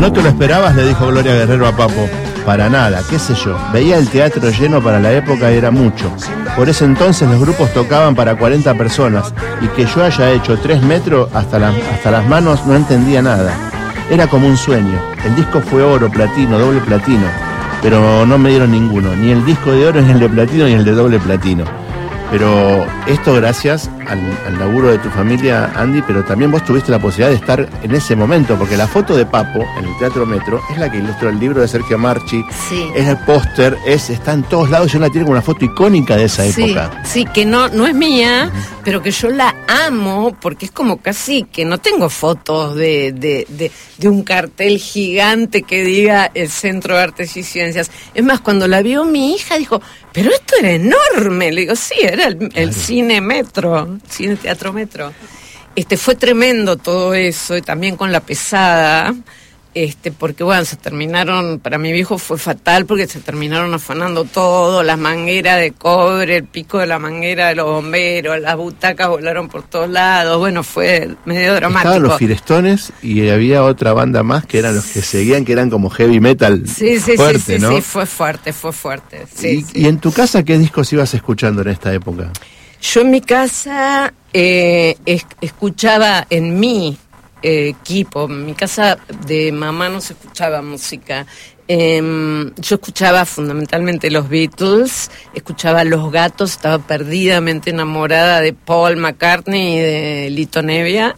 No te lo esperabas, le dijo Gloria Guerrero a Papo. Para nada, qué sé yo. Veía el teatro lleno para la época y era mucho. Por ese entonces los grupos tocaban para 40 personas y que yo haya hecho 3 metros hasta las manos no entendía nada. Era como un sueño. El disco fue oro, platino, doble platino, pero no me dieron ninguno. Ni el disco de oro, ni el de platino, ni el de doble platino. Pero esto gracias al laburo de tu familia, Andy, pero también vos tuviste la posibilidad de estar en ese momento, porque la foto de Papo en el Teatro Metro es la que ilustra el libro de Sergio Marchi, sí. Es el póster, está en todos lados, yo la tiene como una foto icónica de esa época. Sí, que no es mía, pero que yo la amo, porque es como casi que no tengo fotos de un cartel gigante que diga el Centro de Artes y Ciencias. Es más, cuando la vio mi hija, dijo, pero esto era enorme. Le digo, sí, era el Cine Metro, Cine Teatro Metro. Fue tremendo todo eso, y también con la pesada, porque bueno, se terminaron, para mi viejo fue fatal porque se terminaron afanando todo, las mangueras de cobre, el pico de la manguera de los bomberos, las butacas volaron por todos lados, bueno, fue medio dramático. Estaban los Firestones y había otra banda más que eran los que seguían, que eran como heavy metal fuerte, ¿no? Sí, fue fuerte. Sí, ¿Y en tu casa qué discos ibas escuchando en esta época? Yo en mi casa escuchaba en mi equipo, en mi casa de mamá no se escuchaba música. Yo escuchaba fundamentalmente los Beatles, escuchaba Los Gatos, estaba perdidamente enamorada de Paul McCartney y de Lito Nebbia.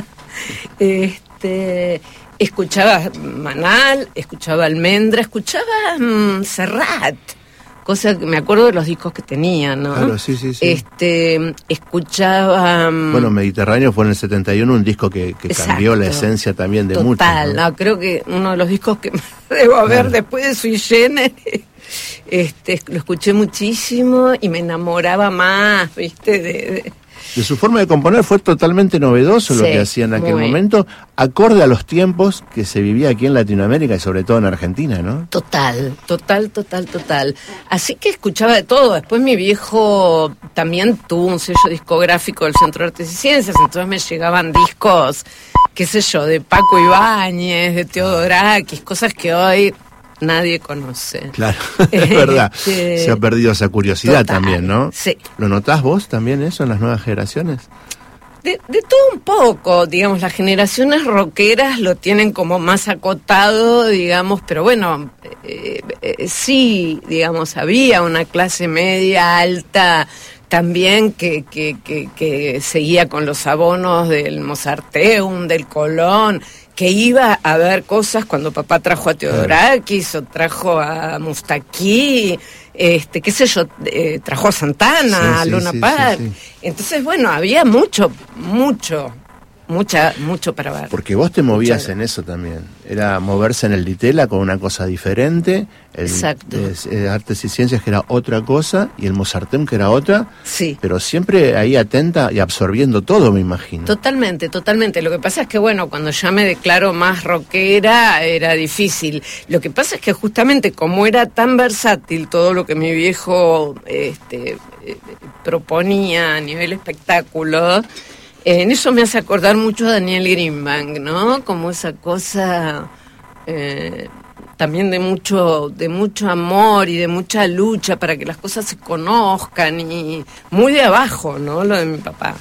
Escuchaba Manal, escuchaba Almendra, escuchaba Serrat. Cosa que me acuerdo de los discos que tenía, ¿no? Claro, sí. Escuchaba... Bueno, Mediterráneo fue en el 71 un disco que cambió la esencia también de muchos. Total, ¿no? Creo que uno de los discos que debo haber después de Sui Generis, lo escuché muchísimo y me enamoraba más, ¿viste? De su forma de componer fue totalmente novedoso lo que hacía en aquel momento, acorde a los tiempos que se vivía aquí en Latinoamérica y sobre todo en Argentina, ¿no? Total. Así que escuchaba de todo. Después mi viejo también tuvo un sello discográfico del Centro de Artes y Ciencias, entonces me llegaban discos, qué sé yo, de Paco Ibáñez, de Teodorakis, cosas que hoy nadie conoce. Claro, es verdad. Se ha perdido esa curiosidad también, ¿no? Sí. ¿Lo notás vos también eso en las nuevas generaciones? De todo un poco, digamos, las generaciones rockeras lo tienen como más acotado, digamos, pero bueno, sí, digamos, había una clase media alta también que seguía con los abonos del Mozarteum, del Colón, que iba a ver cosas cuando papá trajo a Teodorakis o trajo a Mustaquí, qué sé yo, trajo a Santana, a Luna Park. Sí. Entonces, bueno, había mucho para ver. Porque vos te movías en eso también. Era moverse en el Ditela con una cosa diferente. Exacto. Artes y Ciencias, que era otra cosa, y el Mozarteum, que era otra. Sí. Pero siempre ahí atenta y absorbiendo todo, me imagino. Totalmente. Lo que pasa es que, bueno, cuando ya me declaro más rockera, era difícil. Lo que pasa es que justamente como era tan versátil todo lo que mi viejo proponía a nivel espectáculo, en eso me hace acordar mucho a Daniel Greenbank, ¿no? Como esa cosa también de mucho amor y de mucha lucha para que las cosas se conozcan, y muy de abajo, ¿no? Lo de mi papá.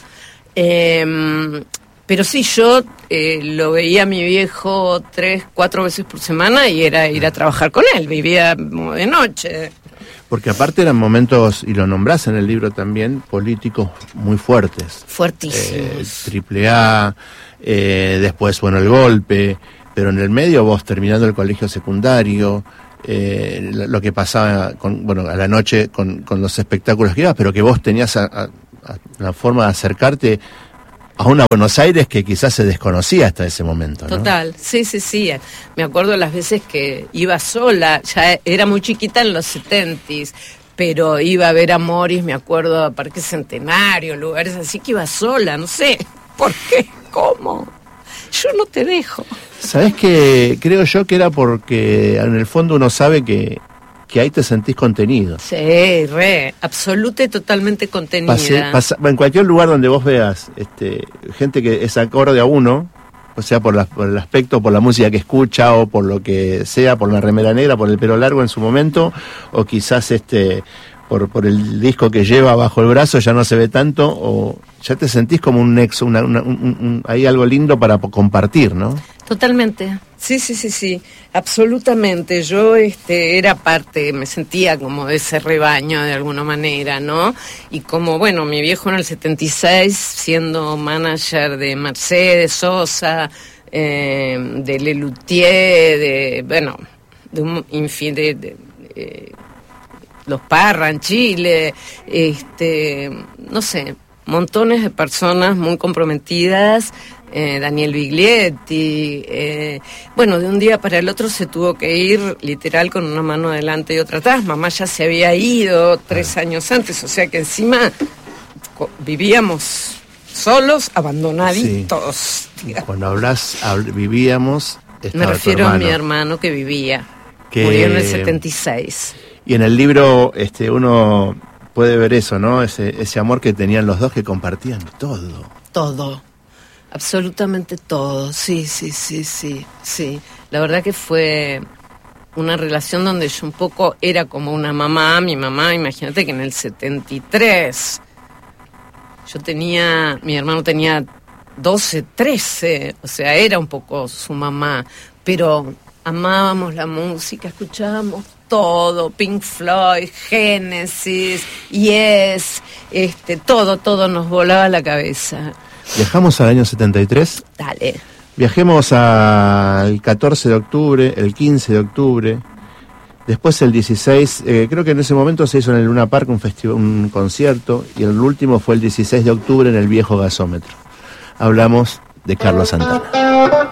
Pero sí, yo lo veía a mi viejo 3-4 veces por semana y era ir a trabajar con él, vivía de noche. Porque aparte eran momentos, y lo nombrás en el libro también, políticos muy fuertes. Fuertísimos. AAA, después, bueno, el golpe, pero en el medio vos terminando el colegio secundario, lo que pasaba a la noche con los espectáculos que ibas, pero que vos tenías la forma de acercarte a una Buenos Aires que quizás se desconocía hasta ese momento, ¿no? Total, sí. Me acuerdo las veces que iba sola, ya era muy chiquita en los 70s, pero iba a ver a Morris, me acuerdo, a Parque Centenario, lugares así, que iba sola, no sé, ¿por qué? ¿Cómo? Yo no te dejo. ¿Sabés qué? Creo yo que era porque en el fondo uno sabe que ahí te sentís contenido. Sí, absoluta y totalmente contenida. En cualquier lugar donde vos veas gente que es acorde a uno, O sea, por el aspecto, por la música que escucha, o por lo que sea, por la remera negra, por el pelo largo en su momento, o quizás por el disco que lleva bajo el brazo ya no se ve tanto, o ya te sentís como un nexo, hay algo lindo para compartir, ¿no? Totalmente, sí, absolutamente. Yo era parte, me sentía como de ese rebaño de alguna manera, ¿no? Y como, bueno, mi viejo en el 76, siendo manager de Mercedes Sosa, de Lelutier, de un infin Los Parra en Chile, no sé, montones de personas muy comprometidas, Daniel Biglietti, de un día para el otro se tuvo que ir literal con una mano adelante y otra atrás. Mamá ya se había ido 3 años antes, o sea que encima vivíamos solos, abandonaditos. Sí. Cuando vivíamos, me refiero a mi hermano que vivía, murió en el 76. Y en el libro uno puede ver eso, ¿no? Ese amor que tenían los dos, que compartían todo. Todo, absolutamente todo, sí. La verdad que fue una relación donde yo un poco era como una mamá. Mi mamá, imagínate que en el 73, mi hermano tenía 12, 13, o sea, era un poco su mamá, pero amábamos la música, escuchábamos todo, Pink Floyd, Genesis, Yes, todo nos volaba la cabeza. ¿Viajamos al año 73? Dale. Viajemos al 14 de octubre, el 15 de octubre, después el 16, creo que en ese momento se hizo en el Luna Park un concierto, y el último fue el 16 de octubre en el viejo gasómetro. Hablamos de Carlos Santana.